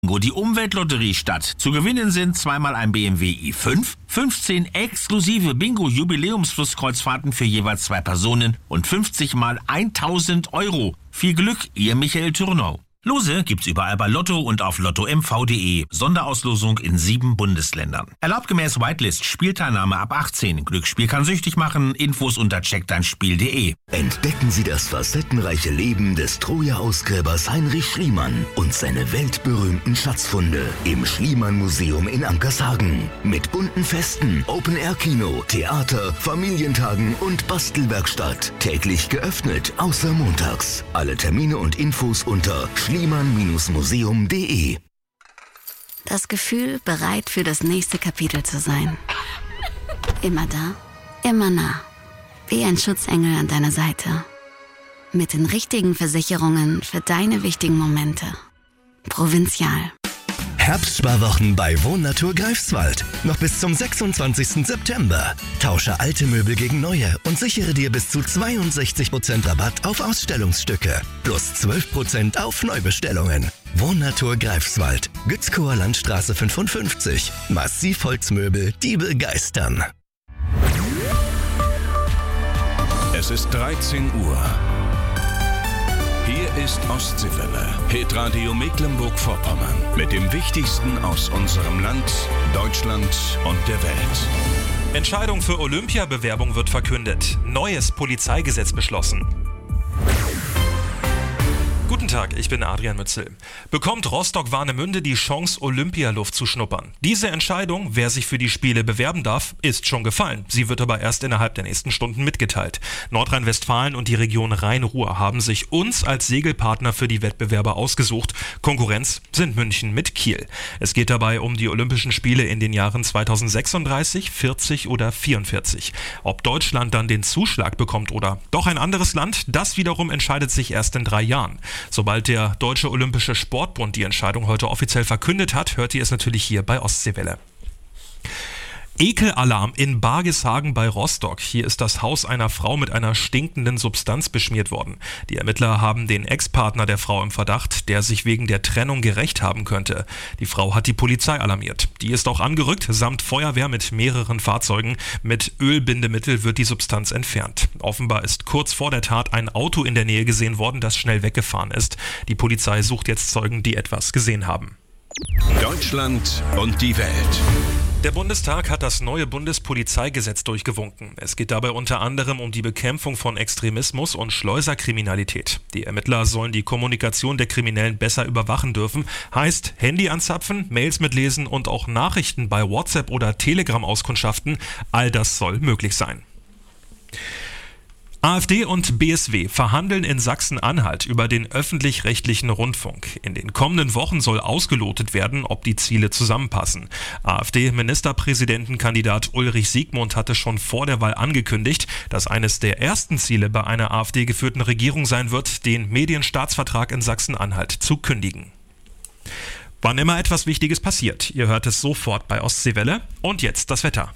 Bingo die Umweltlotterie statt. Zu gewinnen sind zweimal ein BMW i5, 15 exklusive Bingo-Jubiläumsflusskreuzfahrten für jeweils 2 Personen und 50 mal 1000 Euro. Viel Glück, Ihr Michael Thürnau. Lose gibt's überall bei Lotto und auf lottomv.de. Sonderauslosung in 7 Bundesländern. Erlaubt gemäß Whitelist. Spielteilnahme ab 18. Glücksspiel kann süchtig machen. Infos unter checkdeinspiel.de. Entdecken Sie das facettenreiche Leben des Troja-Ausgräbers Heinrich Schliemann und seine weltberühmten Schatzfunde im Schliemann-Museum in Ankershagen. Mit bunten Festen, Open-Air-Kino, Theater, Familientagen und Bastelwerkstatt. Täglich geöffnet, außer montags. Alle Termine und Infos unter schliemann-museum.de. Das Gefühl, bereit für das nächste Kapitel zu sein. Immer da, immer nah. Wie ein Schutzengel an deiner Seite. Mit den richtigen Versicherungen für deine wichtigen Momente. Provinzial. Herbstsparwochen bei Wohnnatur Greifswald. Noch bis zum 26. September. Tausche alte Möbel gegen neue und sichere dir bis zu 62% Rabatt auf Ausstellungsstücke. Plus 12% auf Neubestellungen. Wohnnatur Greifswald. Gützkower Landstraße 55. Massivholzmöbel, die begeistern. Es ist 13 Uhr. Hier ist Ostseewelle, Hitradio Mecklenburg-Vorpommern. Mit dem Wichtigsten aus unserem Land, Deutschland und der Welt. Entscheidung für Olympiabewerbung wird verkündet. Neues Polizeigesetz beschlossen. Guten Tag, ich bin Adrian Mützel. Bekommt Rostock-Warnemünde die Chance, Olympialuft zu schnuppern? Diese Entscheidung, wer sich für die Spiele bewerben darf, ist schon gefallen. Sie wird aber erst innerhalb der nächsten Stunden mitgeteilt. Nordrhein-Westfalen und die Region Rhein-Ruhr haben sich uns als Segelpartner für die Wettbewerbe ausgesucht. Konkurrenz sind München mit Kiel. Es geht dabei um die Olympischen Spiele in den Jahren 2036, 40 oder 44. Ob Deutschland dann den Zuschlag bekommt oder doch ein anderes Land, das wiederum entscheidet sich erst in 3 Jahren. Sobald der Deutsche Olympische Sportbund die Entscheidung heute offiziell verkündet hat, hört ihr es natürlich hier bei Ostseewelle. Ekelalarm in Bargishagen bei Rostock. Hier ist das Haus einer Frau mit einer stinkenden Substanz beschmiert worden. Die Ermittler haben den Ex-Partner der Frau im Verdacht, der sich wegen der Trennung gerächt haben könnte. Die Frau hat die Polizei alarmiert. Die ist auch angerückt, samt Feuerwehr mit mehreren Fahrzeugen. Mit Ölbindemittel wird die Substanz entfernt. Offenbar ist kurz vor der Tat ein Auto in der Nähe gesehen worden, das schnell weggefahren ist. Die Polizei sucht jetzt Zeugen, die etwas gesehen haben. Deutschland und die Welt. Der Bundestag hat das neue Bundespolizeigesetz durchgewunken. Es geht dabei unter anderem um die Bekämpfung von Extremismus und Schleuserkriminalität. Die Ermittler sollen die Kommunikation der Kriminellen besser überwachen dürfen. Heißt, Handy anzapfen, Mails mitlesen und auch Nachrichten bei WhatsApp oder Telegram auskundschaften. All das soll möglich sein. AfD und BSW verhandeln in Sachsen-Anhalt über den öffentlich-rechtlichen Rundfunk. In den kommenden Wochen soll ausgelotet werden, ob die Ziele zusammenpassen. AfD-Ministerpräsidentenkandidat Ulrich Siegmund hatte schon vor der Wahl angekündigt, dass eines der ersten Ziele bei einer AfD-geführten Regierung sein wird, den Medienstaatsvertrag in Sachsen-Anhalt zu kündigen. Wann immer etwas Wichtiges passiert, ihr hört es sofort bei Ostseewelle. Und jetzt das Wetter.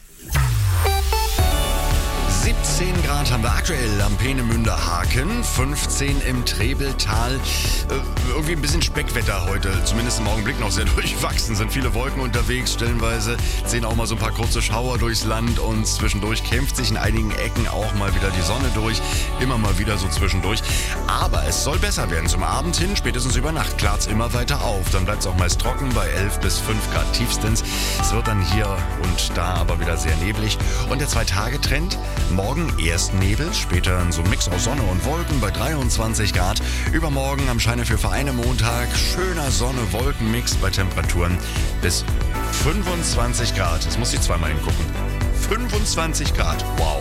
17 Grad haben wir aktuell am Peenemünder Haken, 15 im Trebeltal. Irgendwie ein bisschen Speckwetter heute, zumindest im Augenblick noch sehr durchwachsen. Sind viele Wolken unterwegs, stellenweise ziehen auch mal so ein paar kurze Schauer durchs Land und zwischendurch kämpft sich in einigen Ecken auch mal wieder die Sonne durch. Immer mal wieder so zwischendurch. Aber es soll besser werden. Zum Abend hin, spätestens über Nacht, klart es immer weiter auf. Dann bleibt es auch meist trocken bei 11 bis 5 Grad tiefstens. Es wird dann hier und da aber wieder sehr neblig. Und der 2-Tage-Trend: morgen erst Nebel, später so ein Mix aus Sonne und Wolken bei 23 Grad. Übermorgen am Scheine für Vereine Montag schöner Sonne-Wolken-Mix bei Temperaturen bis 25 Grad. Das muss ich zweimal hingucken. 25 Grad, wow.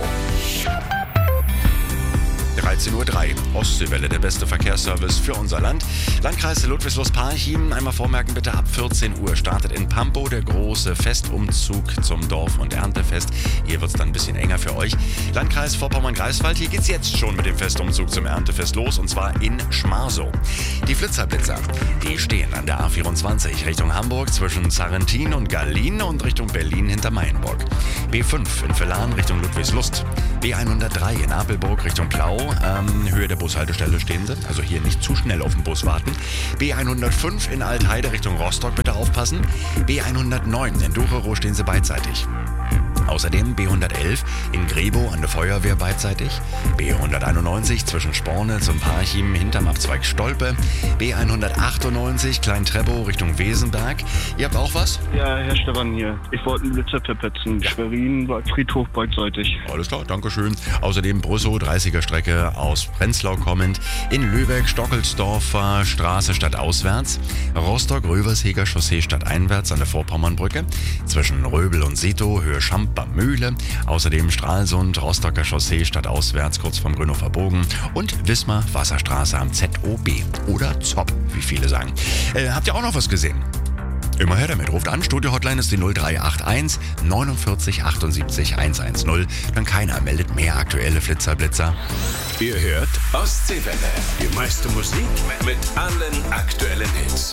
13:03 Uhr, Ostseewelle, der beste Verkehrsservice für unser Land. Landkreis Ludwigslust-Parchim, einmal vormerken bitte, ab 14 Uhr startet in Pampow der große Festumzug zum Dorf- und Erntefest. Hier wird es dann ein bisschen enger für euch. Landkreis Vorpommern-Greifswald, hier geht's jetzt schon mit dem Festumzug zum Erntefest los, und zwar in Schmarsow. Die Flitzerblitzer, die stehen an der A24 Richtung Hamburg zwischen Sarrentin und Gallin und Richtung Berlin hinter Mainburg. B5 in Villahn Richtung Ludwigslust. B103 in Apelburg Richtung Plau, Höhe der Bushaltestelle stehen Sie. Also hier nicht zu schnell auf den Bus warten. B105 in Altheide Richtung Rostock bitte aufpassen. B109 in Ducherow stehen Sie beidseitig. Außerdem B111 in Grebo an der Feuerwehr beidseitig, B191 zwischen Spornitz und Parchim hinterm Abzweig Stolpe, B198 Klein-Treppow Richtung Wesenberg. Ihr habt auch was? Ja, Herr Stefan hier. Ich wollte einen Blitzer verpetzen. Ja. Schwerin war Friedhof beidseitig. Alles klar, dankeschön. Außerdem Brüssow, 30er Strecke aus Prenzlau kommend, in Lübeck Stockelsdorfer Straße stadtauswärts, Rostock Röversheger Chaussee stadteinwärts an der Vorpommernbrücke, zwischen Röbel und Sito Höhe Schamper-Mühle, außerdem Stralsund, Rostocker Chaussee stadtauswärts kurz vom Grünhofer Bogen und Wismar Wasserstraße am ZOB oder ZOB, wie viele sagen. Habt ihr auch noch was gesehen? Immer her damit. Ruft an. Studio-Hotline ist die 0381 49 78 110. Dann keiner meldet mehr aktuelle Flitzer-Blitzer. Ihr hört Ostseewelle. Die meiste Musik mit allen aktuellen Hits.